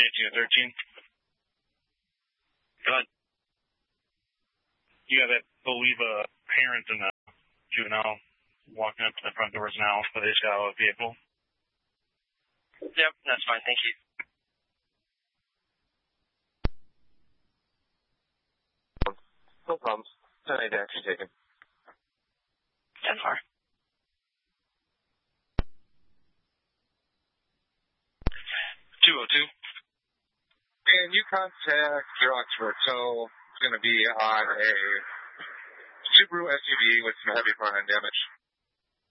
18 or 13. Good. You have, I believe, a parent and a juvenile walking up to the front doors now, but they just got out of the vehicle. Yep, that's fine. Thank you. No problems. 10-8 action taken. 10-4. 202. And you contact your Oxford tow. It's going to be on a Subaru SUV with some heavy front end damage.